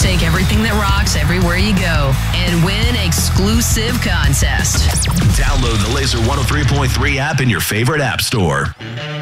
Take everything that rocks everywhere you go and win exclusive contest. Download the Laser 103.3 app in your favorite app store.